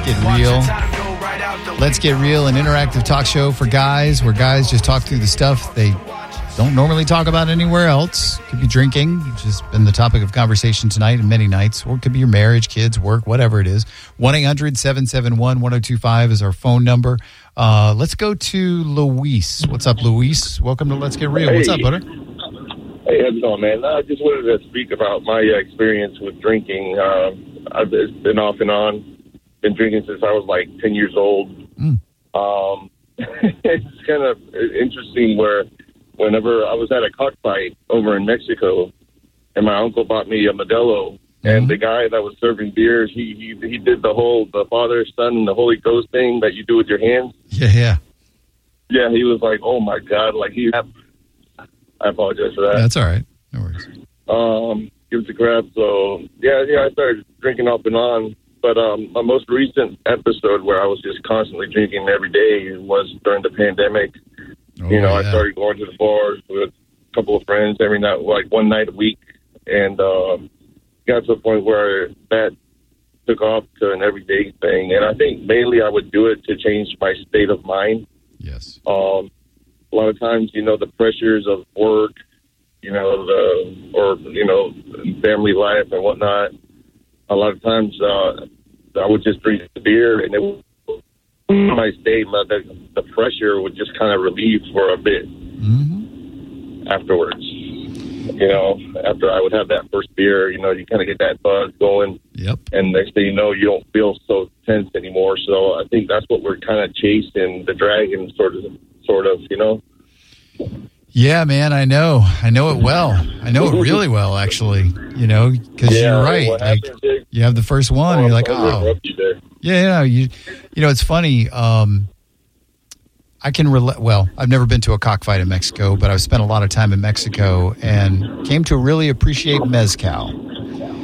Get Real. Let's Get Real, an interactive talk show for guys where guys just talk through the stuff they don't normally talk about anywhere else. Could be drinking, which has been the topic of conversation tonight and many nights, or it could be your marriage, kids, work, whatever it is. 1-800-771-1025 is our phone number. Let's go to Luis. What's up, Luis? Welcome to Let's Get Real. What's up, butter? Hey, how's it going, man? I just wanted to speak about my experience with drinking. I've been off and on. Been drinking since I was like 10 years old. It's kind of interesting where whenever I was at a cockfight over in Mexico, and my uncle bought me a Modelo, and the guy that was serving beers, he did the Father, Son, and the Holy Ghost thing that you do with your hands. Yeah. Yeah, he was like, oh, my God. Like, I apologize for that. That's all right. No worries. Give it a grab. So, yeah, I started drinking off and on. But my most recent episode where I was just constantly drinking every day was during the pandemic. I started going to the bars with a couple of friends every night, like one night a week. And got to a point where that took off to an everyday thing. And I think mainly I would do it to change my state of mind. Yes. A lot of times, the pressures of work, family life and whatnot. A lot of times, I would just drink the beer, and it would, my state, the pressure would just kind of relieve for a bit afterwards. After I would have that first beer, you kind of get that buzz going. Yep. And next thing you know, you don't feel so tense anymore. So I think that's what we're kind of chasing, the dragon, sort of. Yeah, man, I know it well. I know it really well, actually. Because you're right. Like, you have the first one, and you're like, oh, yeah. It's funny. I can relate. Well, I've never been to a cockfight in Mexico, but I've spent a lot of time in Mexico and came to really appreciate mezcal.